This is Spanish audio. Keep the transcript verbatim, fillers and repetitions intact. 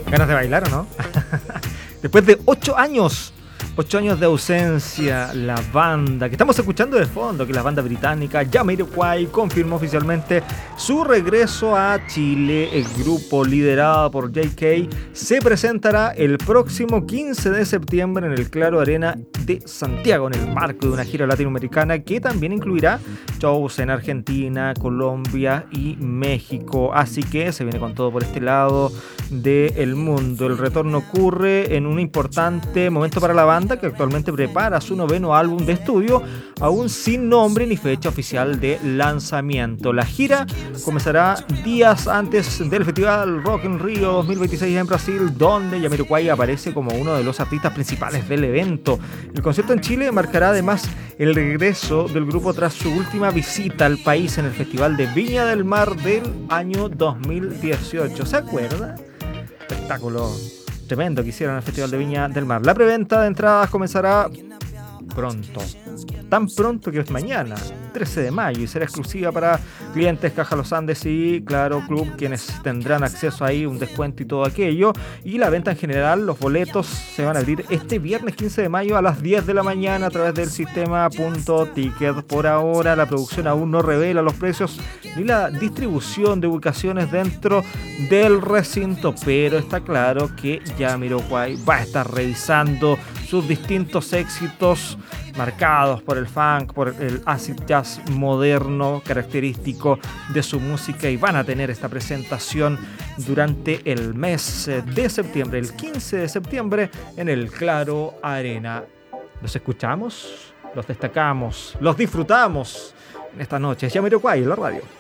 ¿Ganas de bailar o no? Después de ocho años, ocho años de ausencia, la banda que estamos escuchando de fondo, que es la banda británica Jamiroquai, confirmó oficialmente su regreso a Chile. El grupo liderado por J K se presentará el próximo quince de septiembre en el Claro Arena de Santiago, en el marco de una gira latinoamericana que también incluirá shows en Argentina, Colombia y México. Así que se viene con todo por este lado del mundo. El retorno ocurre en un importante momento para la banda, que actualmente prepara su noveno álbum de estudio, aún sin nombre ni fecha oficial de lanzamiento. La gira comenzará días antes del Festival Rock in Rio dos mil veintiséis en Brasil, donde Jamiroquai aparece como uno de los artistas principales del evento. El concierto en Chile marcará además el regreso del grupo tras su última visita al país en el Festival de Viña del Mar del año dos mil dieciocho. ¿Se acuerda? Espectáculo tremendo que hicieron en el Festival de Viña del Mar. La preventa de entradas comenzará pronto, tan pronto que es mañana, trece de mayo, y será exclusiva para clientes Caja Los Andes y Claro Club, quienes tendrán acceso ahí, un descuento y todo aquello. Y la venta en general, los boletos se van a abrir este viernes quince de mayo a las diez de la mañana a través del sistema Punto Ticket. Por ahora la producción aún no revela los precios ni la distribución de ubicaciones dentro del recinto, pero está claro que Jamiroquai va a estar revisando sus distintos éxitos marcados por el funk, por el acid jazz moderno característico de su música, y van a tener esta presentación durante el mes de septiembre, el quince de septiembre, en el Claro Arena. Los escuchamos, los destacamos, los disfrutamos en esta noche. Jamiroquai en la radio.